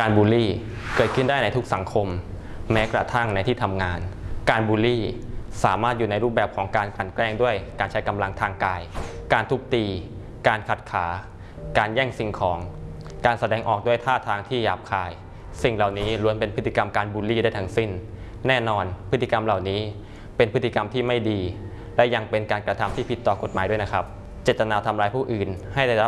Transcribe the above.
การบูลลี่เกิดขึ้นได้ในทุกสังคมแม้กระทั่งในที่ทำงานการบูลลี่สามารถอยู่ในรูปแบบของการกลั่นแกล้งด้วยการใช้กำลังทางกายการทุบตีการขัดขาการแย่งสิ่งของการแสดงออกด้วยท่าทางที่หยาบคายสิ่งเหล่านี้ล้วนเป็นพฤติกรรมการบูลลี่ได้ทั้งสิ้นแน่นอนพฤติกรรมเหล่านี้เป็นพฤติกรรมที่ไม่ดีและยังเป็นการกระทำที่ผิดต่อกฎหมายด้วยนะครับเจตนาทำร้ายผู้อื่นให้ได้รับ